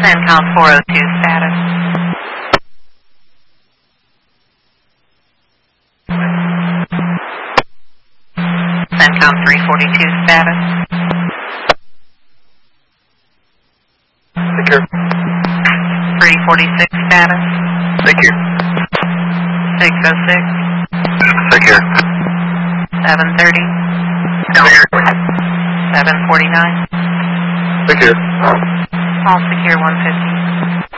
CENTCOM 402 status. CENTCOM 342 status. Take care. 346 status. Thank you. 606. Take care. 730. 749. Take care. All secure 150.